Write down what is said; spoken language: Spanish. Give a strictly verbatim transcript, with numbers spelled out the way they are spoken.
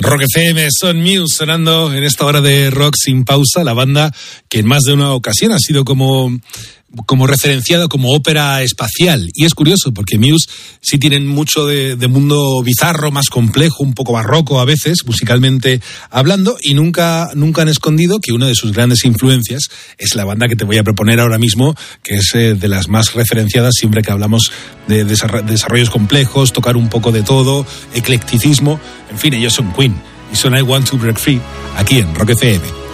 Rock F M, son Muse sonando en esta hora de rock sin pausa, la banda que en más de una ocasión ha sido como, como referenciada como ópera espacial. Y es curioso porque Muse sí tienen mucho de, de mundo bizarro, más complejo, un poco barroco a veces, musicalmente hablando, y nunca, nunca han escondido que una de sus grandes influencias es la banda que te voy a proponer ahora mismo, que es eh, de las más referenciadas siempre que hablamos de desarrollos complejos, tocar un poco de todo, eclecticismo. En fin, ellos son Queen y son I Want to Break Free aquí en Rock F M.